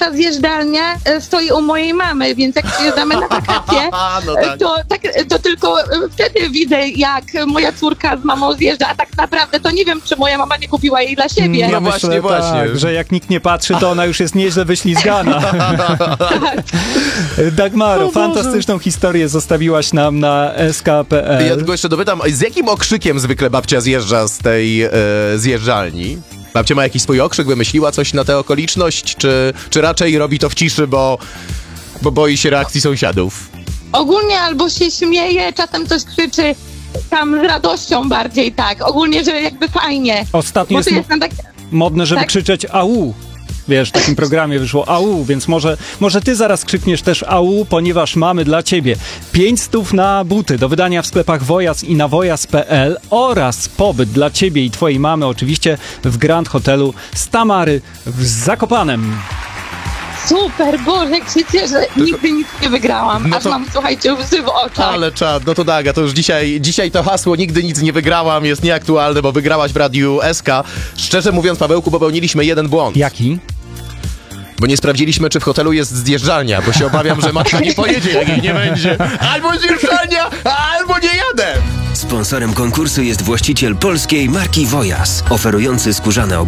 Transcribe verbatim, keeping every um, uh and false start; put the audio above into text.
nasza zjeżdżalnia e, stoi u mojej mamy, więc jak przyjeżdżamy na wakacje, No tak. to, tak, to tylko e, wtedy widzę, jak moja córka z mamą zjeżdża, a tak naprawdę to nie wiem, czy moja mama nie kupiła jej dla siebie. No Ja właśnie, myślę, właśnie. Tak, że jak nikt nie patrzy, to ona już jest nieźle wyślizgana. Tak. Dagmaro, fantastyczną historię zostawiłaś nam na s k kropka p l. Ja tylko jeszcze dopytam, z jakim okrzykiem zwykle babcia zjeżdża z tej e, zjeżdżalni? Babcia ma jakiś swój okrzyk, wymyśliła coś na tę okoliczność, czy, czy raczej robi to w ciszy, bo, bo boi się reakcji sąsiadów? Ogólnie albo się śmieje, czasem coś krzyczy, tam z radością bardziej, tak. Ogólnie, że jakby fajnie. Ostatnio Bo jest to mo- jest na tak... modne, żeby Tak? krzyczeć au. Wiesz, w takim programie wyszło au, więc może, może ty zaraz krzykniesz też au, ponieważ mamy dla ciebie pięć stów na buty do wydania w sklepach Wojas i na wojas kropka p l oraz pobyt dla ciebie i twojej mamy oczywiście w Grand Hotelu Stamary w Zakopanem. Super, Boże, jak się cieszę. Nigdy nic nie wygrałam, No aż to- mam, słuchajcie, łzy w oczach. Ale czad, no to Daga, to już dzisiaj, dzisiaj to hasło nigdy nic nie wygrałam jest nieaktualne, bo wygrałaś w Radiu S K. Szczerze mówiąc, Pawełku, popełniliśmy jeden błąd. Jaki? Bo nie sprawdziliśmy, czy w hotelu jest zjeżdżalnia, bo się obawiam, że matka nie pojedzie, jak jej nie będzie. Albo zjeżdżalnia, albo nie jadę! Sponsorem konkursu jest właściciel polskiej marki Wojas, oferujący skórzane